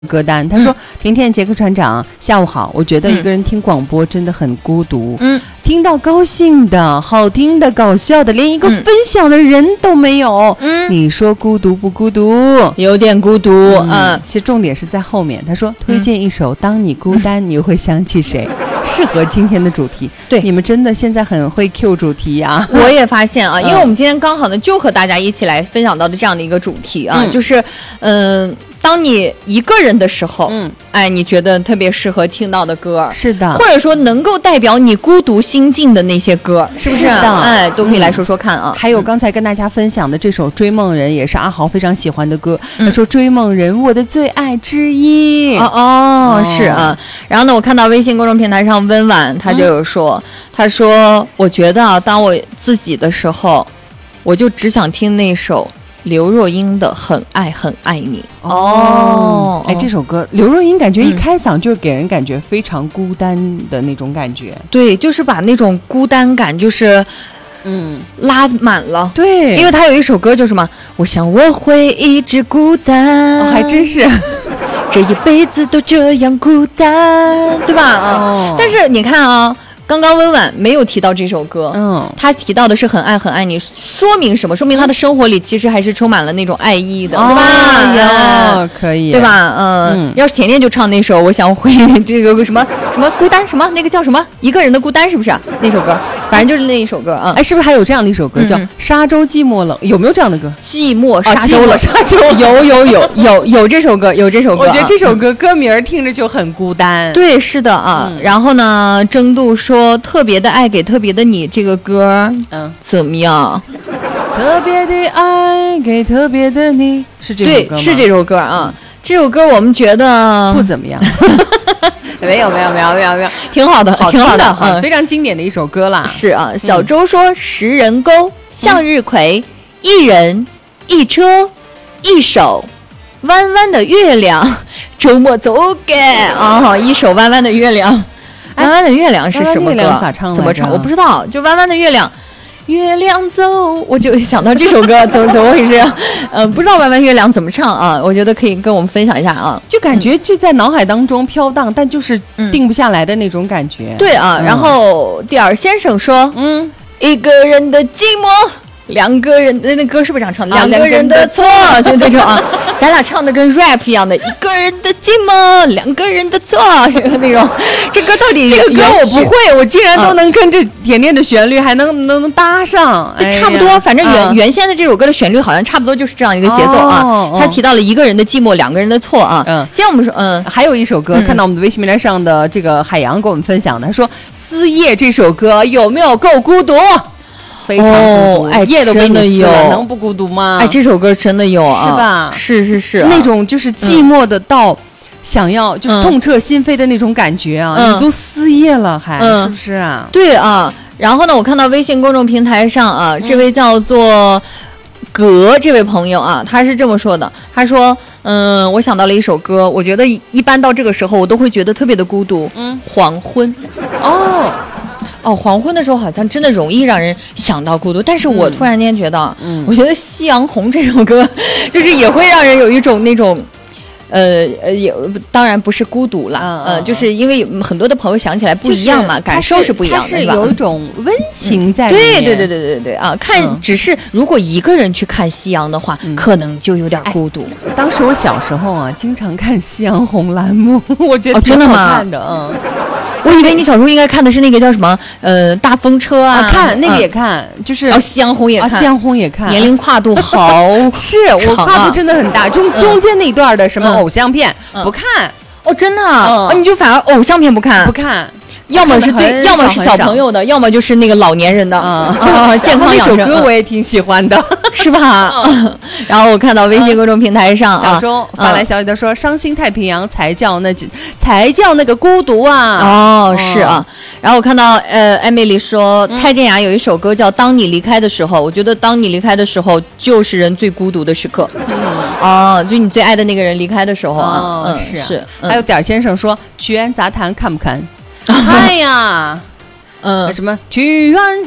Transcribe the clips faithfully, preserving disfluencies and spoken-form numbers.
歌单，他说：“甜甜杰克船长，下午好。我觉得一个人听广播真的很孤独，嗯，听到高兴的、好听的、搞笑的，连一个分享的人都没有。嗯，你说孤独不孤独？ 有点孤独。嗯， 嗯其实重点是在后面。他说推荐一首《当你孤单，你会想起谁》，适合今天的主题。 对， 你们真的现在很会 Q 主题呀、啊。 我也发现啊，因为我们今天刚好呢，就和大家一起来分享到的这样的一个主题啊，嗯、就是，嗯、呃。”当你一个人的时候，嗯，哎，你觉得特别适合听到的歌， 是的， 或者说能够代表你孤独心境的那些歌，是不是？是的，哎，都可以来说说看啊。 嗯、还有刚才跟大家分享的这首《追梦人》，也是阿豪非常喜欢的歌。嗯、他说：“追梦人，我的最爱之一。” 哦哦，是啊。然后呢，我看到微信公众平台上温婉他就有说，嗯、他说：“我觉得啊，当我自己的时候，我就只想听那首。”刘若英的《很爱很爱你》 哦，哎，这首歌刘若英感觉一开嗓就给人感觉非常孤单的那种感觉， 嗯、对，就是把那种孤单感就是嗯拉满了， 对， 因为她有一首歌就什么，我想我会一直孤单， 哦、还真是。 这一辈子都这样孤单，对吧？啊、哦，但是你看啊。刚刚温婉没有提到这首歌，嗯，他提到的是很爱很爱你，说明什么？说明他的生活里其实还是充满了那种爱意的， 哦、 对吧？ 哦，可以， 对吧？嗯，嗯要是甜甜就唱那首，我想会这个什么什么孤单什么那个叫什么一个人的孤单，是不是、啊、那首歌？反正就是那一首歌啊。 哎，是不是还有这样的一首歌、嗯、叫《沙洲寂寞冷》？有没有这样的歌？ 寂寞沙洲了，沙洲有有有有有这首歌，有这首歌。 我觉得这首歌歌名听着就很孤单。 对，是的啊。嗯、然后呢，争度说特别的爱给特别的你这个歌，嗯，怎么样？ 特别的爱给特别的你，是这首歌吗？ 对，是这首歌啊。嗯、这首歌我们觉得不怎么样。没有没有没有没有没有， 挺好的， 好挺好的， 嗯，非常经典的一首歌啦。 是啊，小周说：“十人钩，向日葵，嗯、一人，一车，一首，弯弯的月亮，周末走给啊，一首弯弯的月亮。”弯弯的月亮是什么歌？ 咋唱？ 怎么唱？我不知道。就弯弯的月亮，月亮走，我就想到这首歌，怎么怎么回事？嗯、呃，不知道弯弯月亮怎么唱啊？我觉得可以跟我们分享一下啊。 就感觉就在脑海当中飘荡，嗯、但就是定不下来的那种感觉。 嗯、对啊。嗯、然后第二先生说，嗯，一个人的寂寞。两个人的那歌是不是这样唱的？ 啊、 两个人的错，就这种啊，咱俩唱的跟 rap 一样的，一个人的寂寞，两个人的错，那种。这歌到底这个歌我不会，我竟然都能跟这甜甜的旋律还能能能搭上， 哎、差不多。反正原、嗯、原先的这首歌的旋律好像差不多就是这样一个节奏啊。哦、他提到了一个人的寂寞，两个人的错啊。嗯。今天我们说，嗯， 还有一首歌，嗯、看到我们的微信平台上的这个海洋给我们分享的，他说《思夜》这首歌有没有够孤独？非常孤独， 哦、哎， 夜都真的有， 能不孤独吗？ 哎，这首歌真的有啊， 是吧？ 是是是、啊， 那种就是寂寞的到想要、嗯、就是痛彻心扉的那种感觉啊，嗯、你都撕夜了还，还、嗯、是不是啊？ 对啊。然后呢，我看到微信公众平台上啊，这位叫做格这位朋友啊，他是这么说的，他说。嗯，我想到了一首歌，我觉得一般到这个时候，我都会觉得特别的孤独。嗯，黄昏。哦。哦，黄昏的时候好像真的容易让人想到孤独，但是我突然间觉得，嗯，我觉得《夕阳红》这首歌，就是也会让人有一种那种，呃呃，也当然不是孤独了，嗯、呃，就是因为很多的朋友想起来不一样嘛，就是、感受是不一样的， 是有一种温情在里面。嗯、对对对对对对啊！看，嗯、只是如果一个人去看夕阳的话，嗯、可能就有点孤独。 哎、当时我小时候啊，经常看《夕阳红》栏目，我觉得挺好看的，哦、嗯。 我以为你小时候应该看的是那个叫什么呃大风车啊， 啊看那个也看，嗯、就是哦夕阳红也看， 啊夕阳红也看， 年龄跨度好是我跨度真的很大，中、嗯、中间那一段的什么偶像片、嗯、不看哦真的、嗯哦，你就反而偶像片不看不看。 要么是最，要么是小朋友的，要么就是那个老年人的，嗯啊，健康养生。 那首歌我也挺喜欢的， 是吧？嗯、然后我看到微信公众平台上， 小周发来消息，他说：“伤心太平洋才叫那才叫那个孤独啊！” 哦，是啊。然后我看到呃，艾米丽说，蔡健雅有一首歌叫《当你离开的时候》，我觉得当你离开的时候，就是人最孤独的时刻。嗯，哦，就你最爱的那个人离开的时候啊， 哦、 嗯， 是是。 嗯、还有点先生说，曲苑杂谈看不看？看呀，嗯，什么曲苑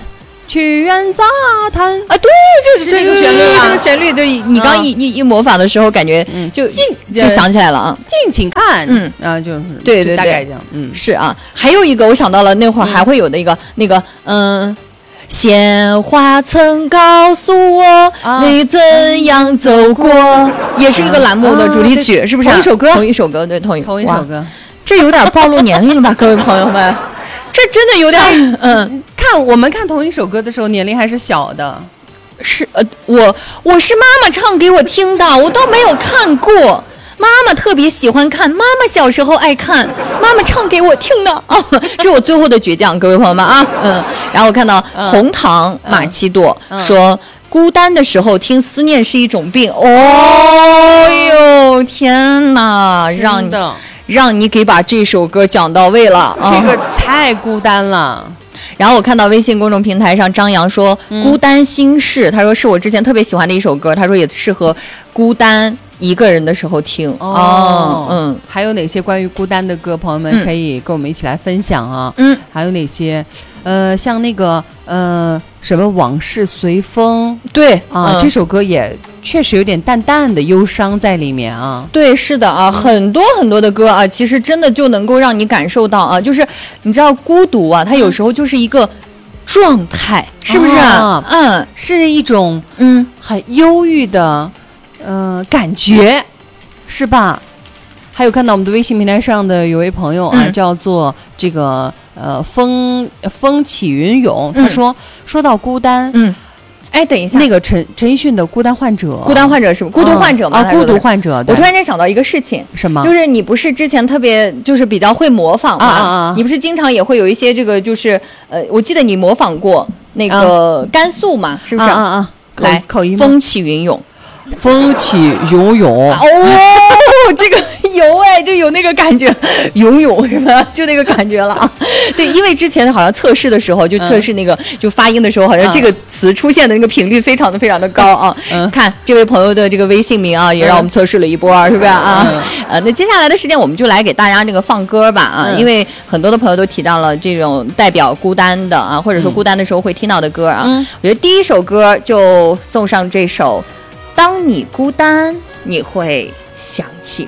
曲苑杂谈啊，对，就是这个旋律啊，这个旋律，对，你刚一一一模仿的时候，感觉就就想起来了啊， 敬请看， 嗯啊，就是对对对， 大概这样，嗯， 是啊，还有一个我想到了，那会儿还会有的一个那个，嗯。鲜花曾告诉我，你怎样走过，也是一个栏目的主题曲，是不是？ 同一首歌， 同一首歌，对，同一同一首歌， 这有点暴露年龄了吧，各位朋友们？这真的有点，嗯， 看我们看同一首歌的时候，年龄还是小的， 是呃，我我是妈妈唱给我听的，我倒没有看过。妈妈特别喜欢看，妈妈小时候爱看，妈妈唱给我听的啊，这是我最后的倔强，各位朋友们啊，嗯，然后我看到红糖玛奇朵说，孤单的时候听思念是一种病，哦呦天哪，让你让你给把这首歌讲到位了， 这个太孤单了。 然后我看到微信公众平台上张扬说《孤单心事》，他说是我之前特别喜欢的一首歌，他说也适合孤单一个人的时候听。 哦，嗯，还有哪些关于孤单的歌，朋友们可以跟我们一起来分享啊？嗯，还有哪些？呃，像那个呃什么往事随风， 对啊、呃嗯，这首歌也确实有点淡淡的忧伤在里面啊。 对，是的啊，很多很多的歌啊，其实真的就能够让你感受到啊，就是你知道孤独啊，它有时候就是一个状态，嗯、是不是？ 啊、 嗯， 是一种嗯很忧郁的呃感觉，是吧？还有看到我们的微信平台上的有位朋友啊，嗯、叫做这个呃风风起云涌，他说、嗯、说到孤单， 嗯，哎，等一下， 那个陈陈奕迅的《孤单患者》， 孤单患者是不？孤独患者吗？ 啊，孤独患者。 我突然间想到一个事情， 什么？ 就是你不是之前特别就是比较会模仿吗？ 啊啊啊！ 你不是经常也会有一些这个就是呃，我记得你模仿过那个甘肃嘛，是不是？ 啊啊啊！ 来， 口音， 风起云涌。 风起涌涌哦，这个有哎，就有那个感觉，涌涌是吧？就那个感觉了啊。对，因为之前好像测试的时候，就测试那个、嗯、就发音的时候，好像这个词出现的那个频率非常的非常的高啊。嗯，看这位朋友的这个微信名啊，也让我们测试了一波，是不是啊？嗯、呃，那接下来的时间我们就来给大家这个放歌吧啊，嗯、因为很多的朋友都提到了这种代表孤单的啊，或者说孤单的时候会听到的歌啊。嗯，我觉得第一首歌就送上这首。当你孤单，你会想起